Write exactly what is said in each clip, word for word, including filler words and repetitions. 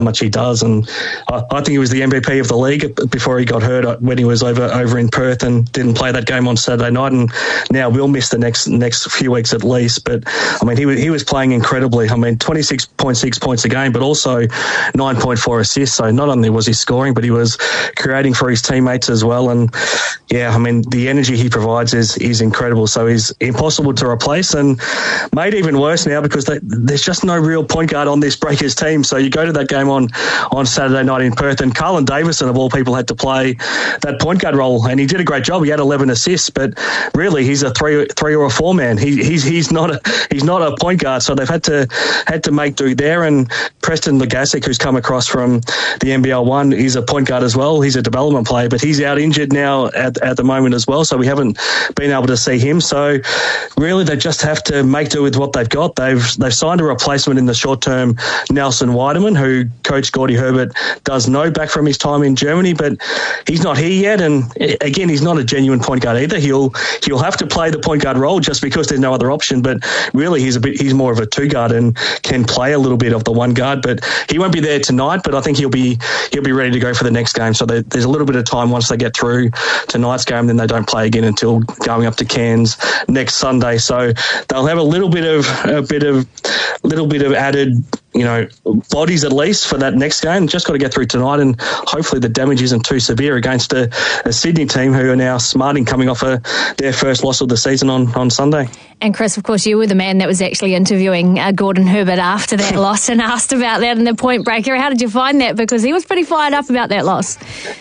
much he does, and I, I think he was the M V P of the league before he got hurt when he was over over in Perth and didn't play that game on Saturday night, and now will miss the next next few weeks at least. But I mean, he was he was playing incredibly. I mean, twenty-six point six points a game, but also nine point four assists. So not only was he scoring, but he was creating for his teammates as well. And yeah, I mean, the energy he provides is is incredible. So he's impossible to replace, and made even worse now because they, there's just no real point guard on this Breakers team. So you go to that game on, on Saturday night in Perth, and Carlin Davison, of all people, had to play that point guard role, and he did a great job. He had eleven assists, but really he's a three, three or a four man. He, he's he's not a he's not a point guard, so they've had to had to make do there. And Preston Legasic, who's come across from the N B L one, is a point guard as well. He's a development player, but he's out injured now at at the moment as well, so we haven't been able to see him. So really, they just have to make do with what they've got. They've they've signed a replacement in the short term, Nelson Weideman, who Coach Gordy Herbert does know back from his time in Germany, but he's not here yet. And again, he's not a genuine point guard either. He'll he'll have to play the point guard role just because there's no other option. But really, he's a bit he's more of a two guard and can play a little bit of the one guard. But he won't be there tonight. But I think he'll be he'll be ready to go for the next game. So there, there's a little bit of time once they get through tonight's game. Then they don't play again until going up to Cairns next Sunday. So they'll have a little bit of a bit of little bit of added, you know, bodies at least for that next game. Just got to get through tonight, and hopefully the damage isn't too severe against a, a Sydney team who are now smarting, coming off a, their first loss of the season on, on Sunday. And Chris, of course, you were the man that was actually interviewing uh, Gordon Herbert after that loss and asked about that in the Point Breaker. How did you find that? Because he was pretty fired up about that loss.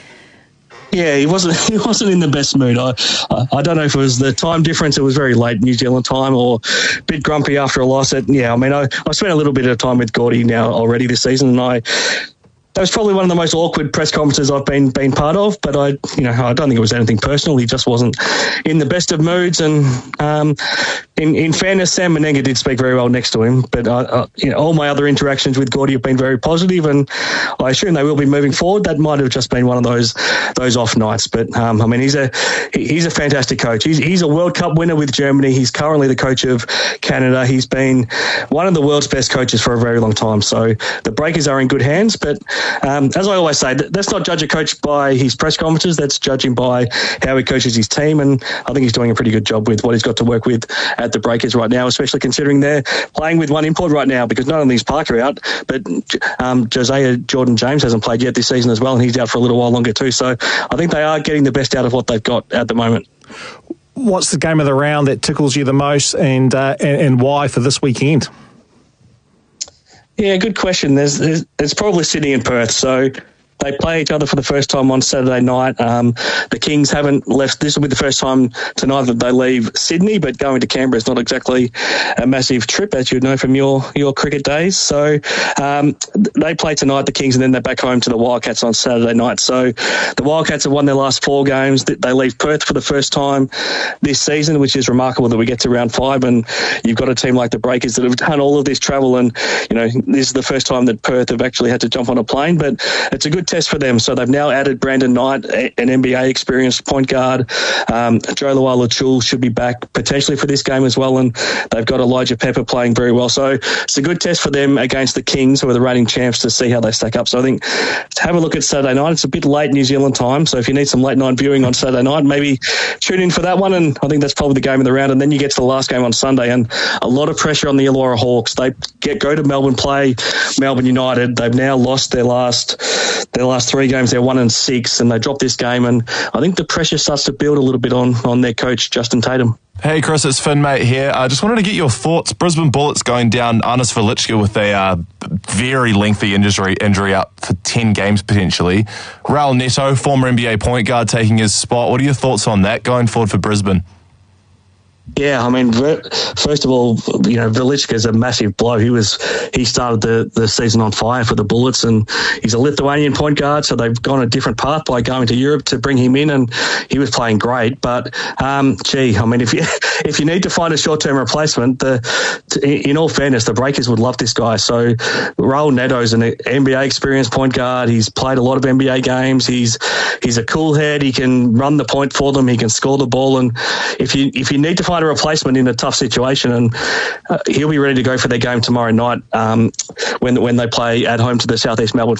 Yeah, he wasn't. He wasn't in the best mood. I, I, I don't know if it was the time difference. It was very late New Zealand time, or a bit grumpy after a loss. It, yeah, I mean, I I spent a little bit of time with Gordy now already this season, and I. That was probably one of the most awkward press conferences I've been been part of, but I, you know, I don't think it was anything personal. He just wasn't in the best of moods, and um, in in fairness, Sam Menenga did speak very well next to him. But I, I, you know, all my other interactions with Gordy have been very positive, and I assume they will be moving forward. That might have just been one of those those off nights, but um, I mean, he's a he's a fantastic coach. He's he's a World Cup winner with Germany. He's currently the coach of Canada. He's been one of the world's best coaches for a very long time. So the Breakers are in good hands, but. Um, as I always say, let's not judge a coach by his press conferences. Let's judge him by how he coaches his team, and I think he's doing a pretty good job with what he's got to work with at the Breakers right now, especially considering they're playing with one import right now, because not only is Parker out, but um, Josiah Jordan-James hasn't played yet this season as well, and he's out for a little while longer too. So I think they are getting the best out of what they've got at the moment. What's the game of the round that tickles you the most, and uh, and, and why for this weekend? Yeah, good question. There's, there's it's probably Sydney and Perth, so they play each other for the first time on Saturday night. Um, the Kings haven't left. This will be the first time tonight that they leave Sydney, but going to Canberra is not exactly a massive trip, as you know from your, your cricket days. So um, they play tonight, the Kings, and then they're back home to the Wildcats on Saturday night. So the Wildcats have won their last four games. They leave Perth for the first time this season, which is remarkable that we get to round five, and you've got a team like the Breakers that have done all of this travel, and you know this is the first time that Perth have actually had to jump on a plane, but it's a good test for them. So they've now added Brandon Knight, an N B A experienced point guard. Um, Joe Lual-Chul should be back potentially for this game as well, and they've got Elijah Pepper playing very well. So it's a good test for them against the Kings, who are the reigning champs, to see how they stack up. So I think to have a look at Saturday night. It's a bit late New Zealand time, so if you need some late night viewing on Saturday night, maybe tune in for that one, and I think that's probably the game of the round. And then you get to the last game on Sunday, and a lot of pressure on the Illawarra Hawks. They get go to Melbourne, play Melbourne United. They've now lost their last their last three games. They're one and six, and they dropped this game, and I think the pressure starts to build a little bit on on their coach Justin Tatum. Hey Chris, it's Finn mate here. I uh, just wanted to get your thoughts. Brisbane Bullets going down Anis Velicka with a uh, very lengthy injury injury out for ten games potentially. Raul Neto, former N B A point guard, taking his spot. What are your thoughts on that going forward for Brisbane? Yeah, I mean, first of all, you know, Velicka is a massive blow. He was he started the, the season on fire for the Bullets, and he's a Lithuanian point guard, so they've gone a different path by going to Europe to bring him in, and he was playing great. But um, gee, I mean, if you if you need to find a short term replacement, the in all fairness, the Breakers would love this guy. So Raul Neto's an N B A experienced point guard. He's played a lot of N B A games. He's he's a cool head. He can run the point for them. He can score the ball, and if you if you need to find find a replacement in a tough situation, and uh, he'll be ready to go for their game tomorrow night um, when when they play at home to the South East Melbourne